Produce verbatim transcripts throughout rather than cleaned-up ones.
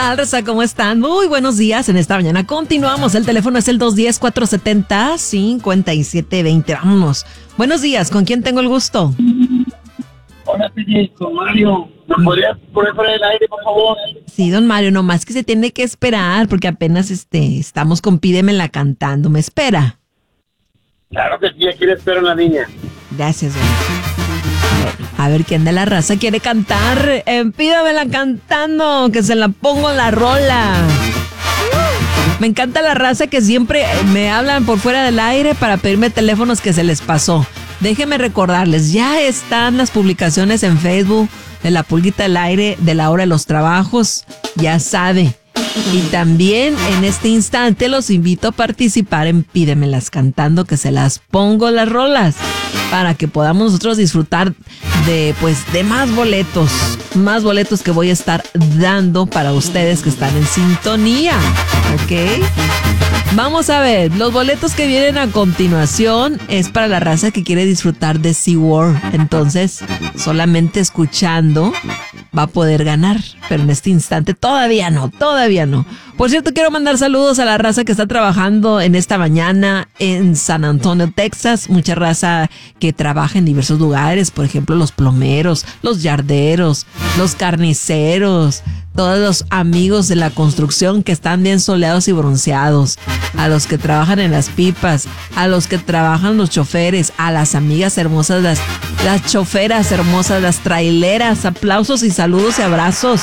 tal, Rosa? ¿Cómo están? Muy buenos días en esta mañana. Continuamos. El teléfono es el dos uno cero, cuatro siete cero, cinco siete dos cero. Vámonos. Buenos días. ¿Con quién tengo el gusto? Hola, P J, con Mario. ¿Me podrías poner fuera del aire, por favor? Sí, don Mario, nomás que se tiene que esperar porque apenas este, estamos con Pídemela cantando. ¿Me espera? Claro que sí, aquí le espero en la línea. Gracias, don. A ver, ¿quién de la raza quiere cantar? Eh, pídamela cantando, que se la pongo en la rola. Me encanta la raza que siempre me hablan por fuera del aire para pedirme teléfonos que se les pasó. Déjenme recordarles, ya están las publicaciones en Facebook de la Pulguita del Aire de la hora de los trabajos, ya sabe. Y también en este instante los invito a participar en Pídemelas cantando, que se las pongo las rolas para que podamos nosotros disfrutar de pues de más boletos, más boletos que voy a estar dando para ustedes que están en sintonía, ¿ok? Vamos a ver, los boletos que vienen a continuación es para la raza que quiere disfrutar de SeaWorld. Entonces, solamente escuchando va a poder ganar, pero en este instante todavía no, todavía no. Por cierto, quiero mandar saludos a la raza que está trabajando en esta mañana en San Antonio, Texas. Mucha raza que trabaja en diversos lugares, por ejemplo, los plomeros, los yarderos, los carniceros, todos los amigos de la construcción que están bien soleados y bronceados, a los que trabajan en las pipas, a los que trabajan los choferes, a las amigas hermosas, las, las choferas hermosas, las traileras. Aplausos y saludos y abrazos.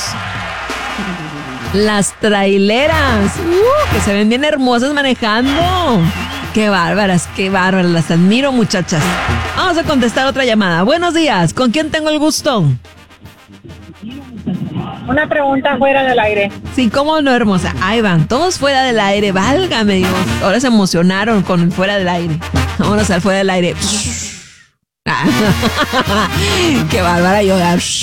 Las traileras, uh, que se ven bien hermosas manejando. Qué bárbaras, qué bárbaras, las admiro, muchachas. Vamos a contestar otra llamada. Buenos días, ¿con quién tengo el gusto? Una pregunta fuera del aire. Sí, cómo no, hermosa. Ahí van, todos fuera del aire, válgame Dios. Ahora se emocionaron con el fuera del aire. Vámonos al fuera del aire. Qué bárbara yo.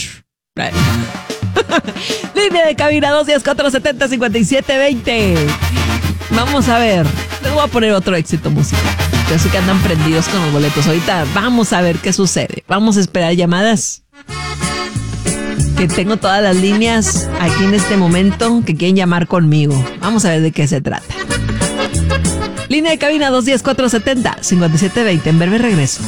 Línea de cabina dos uno cero, cuatro siete cero, cinco siete dos cero. Vamos a ver. Les voy a poner otro éxito musical. Yo sé que andan prendidos con los boletos. Ahorita vamos a ver qué sucede. Vamos a esperar llamadas. Que tengo todas las líneas aquí en este momento que quieren llamar conmigo. Vamos a ver de qué se trata. Línea de cabina dos uno cero, cuatro siete cero, cinco siete dos cero. En breve regreso.